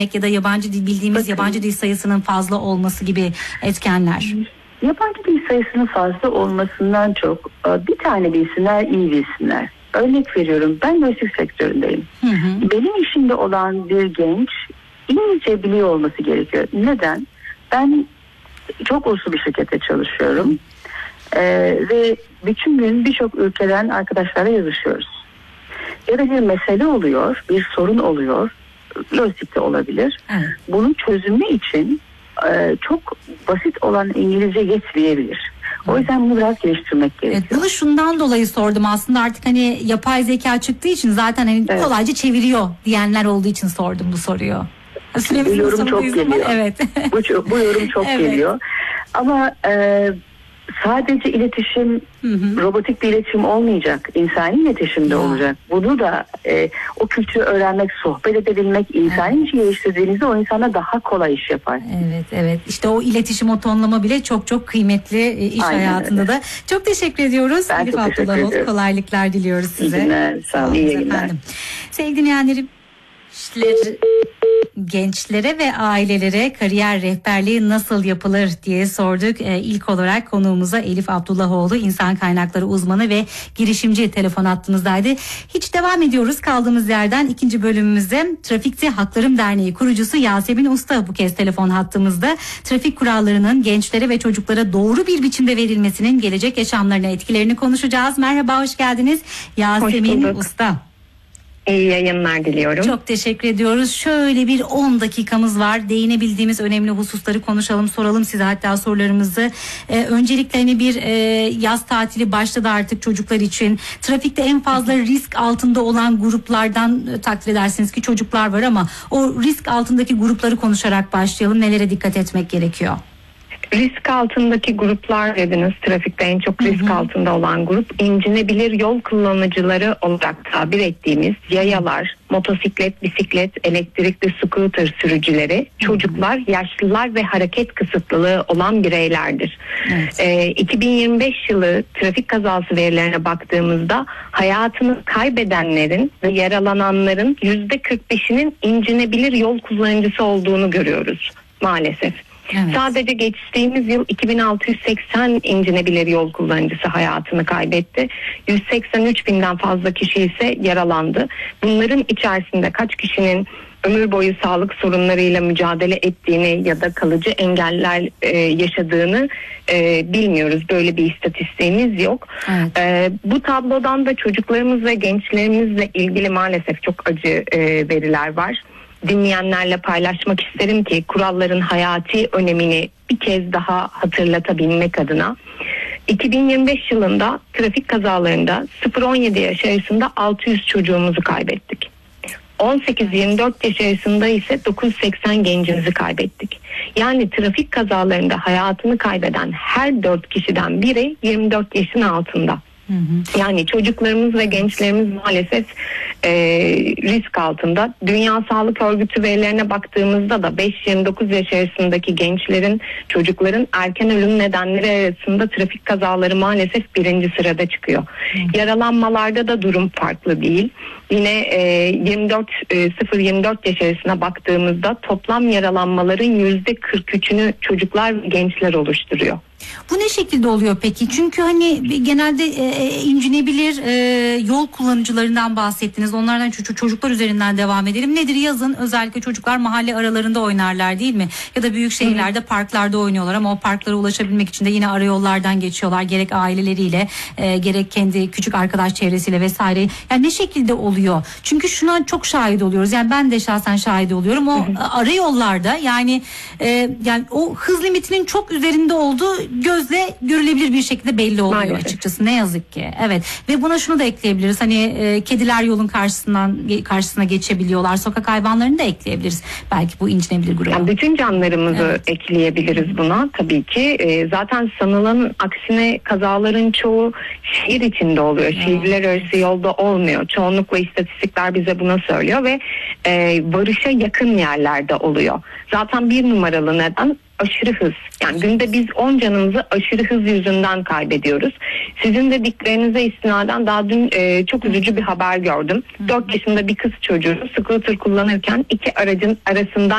ya da yabancı dil bildiğimiz yabancı dil sayısının fazla olması gibi etkenler? Yabancı dil sayısının fazla olmasından çok bir tane bilsinler, iyi bilsinler. Örnek veriyorum, ben lojistik sektöründeyim. Benim işimde olan bir genç İngilizce biliyor olması gerekiyor. Neden? Ben çok uluslu bir şirkette çalışıyorum. Ve bütün gün birçok ülkeden arkadaşlarla yazışıyoruz. Ya da bir mesele oluyor, bir sorun oluyor. Lojistikte olabilir. Bunun çözümü için çok basit olan İngilizce yetmeyebilir. O yüzden bunu biraz geliştirmek gerekiyor. Evet, bunu şundan dolayı sordum aslında, artık hani yapay zeka çıktığı için zaten hani kolayca çeviriyor diyenler olduğu için sordum bu soruyu. Bu yorum çok geliyor. Evet. bu yorum çok geliyor. Ama sadece iletişim, robotik bir iletişim olmayacak. İnsani iletişim de olacak. Bunu da o kültürü öğrenmek, sohbet edebilmek, insani işi geliştirdiğinizde o insana daha kolay iş yapar. Evet. İşte o iletişim, o tonlama bile çok çok kıymetli iş hayatında da. Çok teşekkür ediyoruz. Elif Abdullahoğlu, kolaylıklar diliyoruz size. İyi günler, sağ olun. İyi günler. Sevgili dinleyenlerim, gençlere ve ailelere kariyer rehberliği nasıl yapılır diye sorduk. İlk olarak konuğumuza Elif Abdullahoğlu, insan kaynakları uzmanı ve girişimci telefon hattımızdaydı. Hiç devam ediyoruz kaldığımız yerden. İkinci bölümümüzde Trafikte Haklarım Derneği kurucusu Yasemin Usta bu kez telefon hattımızda. Trafik kurallarının gençlere ve çocuklara doğru bir biçimde verilmesinin gelecek yaşamlarına etkilerini konuşacağız. Merhaba, hoş geldiniz Yasemin Usta. İyi yayınlar diliyorum. Çok teşekkür ediyoruz. Şöyle bir 10 dakikamız var. Değinebildiğimiz önemli hususları konuşalım, soralım size hatta sorularımızı. Öncelikle hani bir yaz tatili başladı artık çocuklar için. Trafikte en fazla risk altında olan gruplardan takdir edersiniz ki çocuklar var, ama o risk altındaki grupları konuşarak başlayalım. Nelere dikkat etmek gerekiyor? Risk altındaki gruplar dediniz. Trafikte en çok risk altında olan grup incinebilir yol kullanıcıları olarak tabir ettiğimiz yayalar, motosiklet, bisiklet, elektrikli scooter sürücüleri, çocuklar, yaşlılar ve hareket kısıtlılığı olan bireylerdir. 2025 yılı trafik kazası verilerine baktığımızda hayatını kaybedenlerin ve yaralananların %45'inin incinebilir yol kullanıcısı olduğunu görüyoruz maalesef. Sadece geçtiğimiz yıl 2680 incinebilir yol kullanıcısı hayatını kaybetti. 183 binden fazla kişi ise yaralandı. Bunların içerisinde kaç kişinin ömür boyu sağlık sorunlarıyla mücadele ettiğini ya da kalıcı engeller yaşadığını bilmiyoruz. Böyle bir istatistiğimiz yok. Bu tablodan da çocuklarımız ve gençlerimizle ilgili maalesef çok acı veriler var. Dinleyenlerle paylaşmak isterim ki kuralların hayati önemini bir kez daha hatırlatabilmek adına. 2025 yılında trafik kazalarında 0-17 yaş arasında 600 çocuğumuzu kaybettik. 18-24 yaş arasında ise 980 gencimizi kaybettik. Yani trafik kazalarında hayatını kaybeden her 4 kişiden biri 24 yaşın altında. Yani çocuklarımız ve gençlerimiz maalesef risk altında. Dünya Sağlık Örgütü verilerine baktığımızda da 5-29 yaş arasındaki gençlerin, çocukların erken ölüm nedenleri arasında trafik kazaları maalesef birinci sırada çıkıyor. Yaralanmalarda da durum farklı değil. Yine 0-24 yaş arasına baktığımızda toplam yaralanmaların %43'ünü çocuklar ve gençler oluşturuyor. Bu ne şekilde oluyor peki? Çünkü hani genelde incinebilir yol kullanıcılarından bahsettiniz. Onlardan çocuklar üzerinden devam edelim. Nedir? Yazın özellikle çocuklar mahalle aralarında oynarlar değil mi? Ya da büyük şehirlerde parklarda oynuyorlar, ama o parklara ulaşabilmek için de yine arayollardan geçiyorlar. Gerek aileleriyle gerek kendi küçük arkadaş çevresiyle vesaire. Yani ne şekilde oluyor? Çünkü şuna çok şahit oluyoruz. Yani ben de şahsen şahit oluyorum. O arayollarda yani o hız limitinin çok üzerinde olduğu gözle görülebilir bir şekilde belli oluyor açıkçası, ne yazık ki. Evet, ve buna şunu da ekleyebiliriz. Hani kediler yolun karşısına geçebiliyorlar. Sokak hayvanlarını da ekleyebiliriz. Belki bu incinebilir gruba. Yani bütün canlarımızı ekleyebiliriz buna tabii ki. Zaten sanılanın aksine kazaların çoğu şehir içinde oluyor. Şehirler arası yolda olmuyor. Çoğunlukla istatistikler bize bunu söylüyor ve varışa yakın yerlerde oluyor. Zaten bir numaralı neden aşırı hız. Yani günde biz 10 canımızı aşırı hız yüzünden kaybediyoruz. Sizin de diklerinize istinaden daha dün çok üzücü bir haber gördüm. 4 yaşında bir kız çocuğu scooter kullanırken iki aracın arasından